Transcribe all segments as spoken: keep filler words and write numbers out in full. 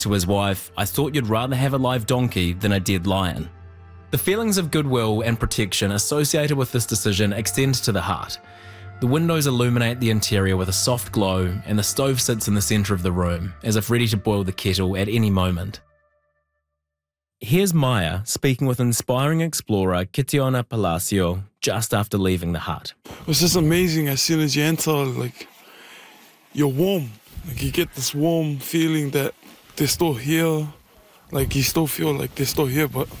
To his wife, "I thought you'd rather have a live donkey than a dead lion." The feelings of goodwill and protection associated with this decision extend to the hut. The windows illuminate the interior with a soft glow, and the stove sits in the centre of the room, as if ready to boil the kettle at any moment. Here's Maya speaking with inspiring explorer Kitiona Palacio just after leaving the hut. It was just amazing. As soon as you enter, like, you're warm. Like, you get this warm feeling that they're still here. Like, you still feel like they're still here, but,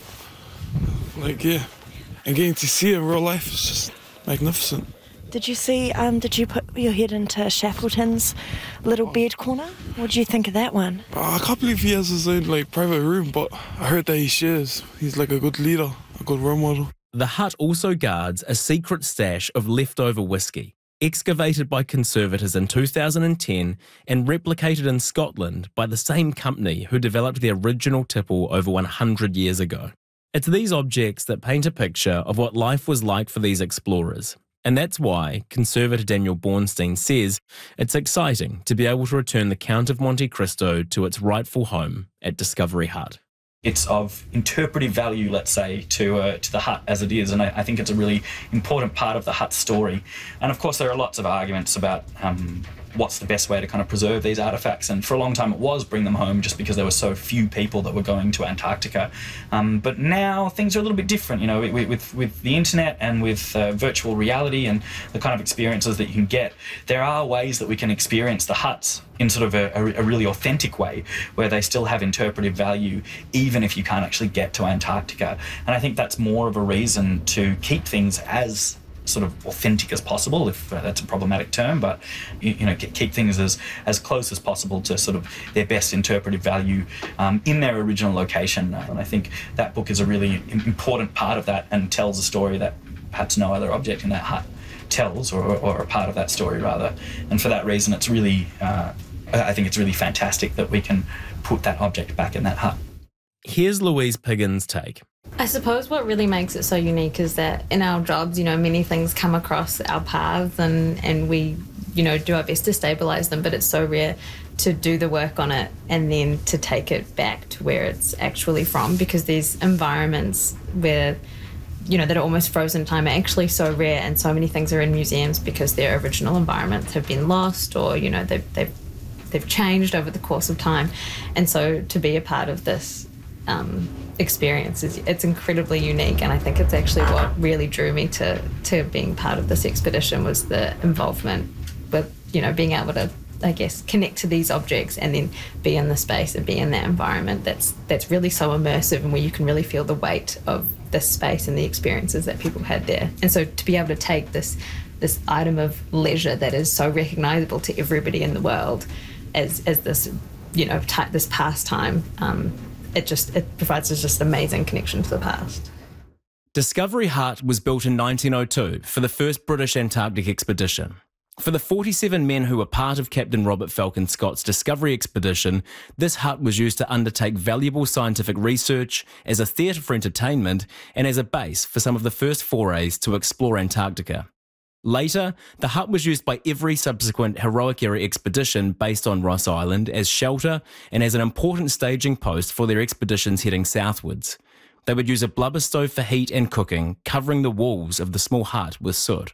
like, yeah. And getting to see it in real life is just magnificent. Did you see, um, did you put your head into Shackleton's little bed corner? What did you think of that one? Uh, I can't believe he has his own, like, private room, but I heard that he shares. He's like a good leader, a good role model. The hut also guards a secret stash of leftover whiskey, excavated by conservators in two thousand ten and replicated in Scotland by the same company who developed the original tipple over one hundred years ago. It's these objects that paint a picture of what life was like for these explorers. And that's why conservator Daniel Bornstein says it's exciting to be able to return the Count of Monte Cristo to its rightful home at Discovery Hut. It's of interpretive value, let's say, to uh, to the hut as it is, and I, I think it's a really important part of the hut story. And of course, there are lots of arguments about um, what's the best way to kind of preserve these artifacts. And for a long time, it was bring them home, just because there were so few people that were going to Antarctica. Um, but now things are a little bit different. You know, with with, with the internet and with uh, virtual reality and the kind of experiences that you can get, there are ways that we can experience the huts in sort of a, a, a really authentic way, where they still have interpretive value, even if you can't actually get to Antarctica. And I think that's more of a reason to keep things as sort of authentic as possible, if uh, that's a problematic term, but you, you know, keep things as as close as possible to sort of their best interpretive value um, in their original location. And I think that book is a really important part of that, and tells a story that perhaps no other object in that hut tells, or, or a part of that story rather. And for that reason, it's really, uh, I think it's really fantastic that we can put that object back in that hut. Here's Louise Piggins' take. I suppose what really makes it so unique is that in our jobs, you know, many things come across our paths, and, and we, you know, do our best to stabilise them, but it's so rare to do the work on it and then to take it back to where it's actually from, because these environments where, you know, that are almost frozen time are actually so rare, and so many things are in museums because their original environments have been lost, or, you know, they've, they've, they've changed over the course of time. And so to be a part of this um, experience is, it's incredibly unique, and I think it's actually what really drew me to, to being part of this expedition, was the involvement with, you know, being able to, I guess, connect to these objects and then be in the space and be in that environment that's that's really so immersive, and where you can really feel the weight of this space and the experiences that people had there. And so to be able to take this this item of leisure that is so recognisable to everybody in the world as as this, you know, t- this pastime, um, it just it provides us just amazing connection to the past. Discovery Hut was built in nineteen oh two for the first British Antarctic expedition. For the forty-seven men who were part of Captain Robert Falcon Scott's Discovery expedition, this hut was used to undertake valuable scientific research, as a theatre for entertainment, and as a base for some of the first forays to explore Antarctica. Later, the hut was used by every subsequent heroic-era expedition based on Ross Island as shelter and as an important staging post for their expeditions heading southwards. They would use a blubber stove for heat and cooking, covering the walls of the small hut with soot.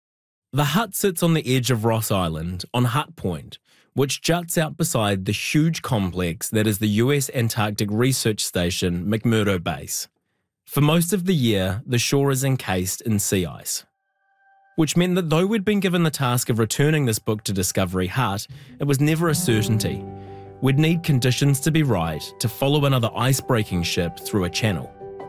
The hut sits on the edge of Ross Island, on Hut Point, which juts out beside the huge complex that is the U S Antarctic Research Station McMurdo Base. For most of the year, the shore is encased in sea ice, which meant that though we'd been given the task of returning this book to Discovery Hut, it was never a certainty. We'd need conditions to be right to follow another ice-breaking ship through a channel.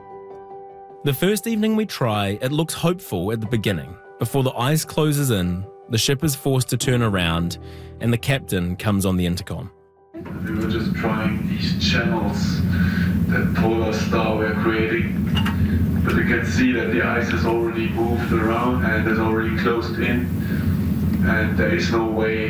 The first evening we try, it looks hopeful at the beginning. Before the ice closes in, the ship is forced to turn around, and the captain comes on the intercom. We were just trying these channels that Polar Star were creating, but you can see that the ice has already moved around and is already closed in, and there is no way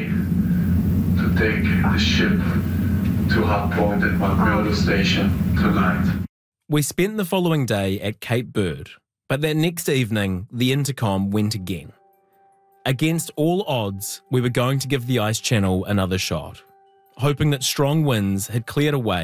to take the ship to Hut Point at McMurdo Station tonight. We spent the following day at Cape Bird, but that next evening, the intercom went again. Against all odds, we were going to give the ice channel another shot. hoping that strong winds had cleared away